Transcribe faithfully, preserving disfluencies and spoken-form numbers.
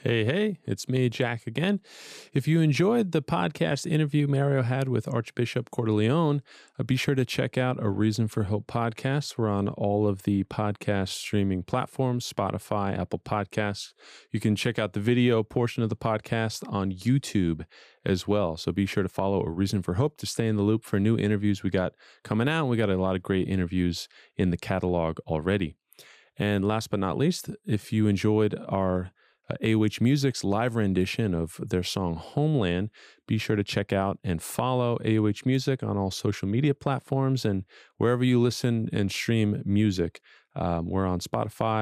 Hey, hey, it's me, Jack, again. If you enjoyed the podcast interview Mario had with Archbishop Cordileone, uh, be sure to check out A Reason for Hope podcast. We're on all of the podcast streaming platforms, Spotify, Apple Podcasts. You can check out the video portion of the podcast on YouTube as well. So be sure to follow A Reason for Hope to stay in the loop for new interviews we got coming out. We got a lot of great interviews in the catalog already. And last but not least, if you enjoyed our uh, A O H Music's live rendition of their song Homeland, be sure to check out and follow A O H Music on all social media platforms and wherever you listen and stream music. Um, we're on Spotify,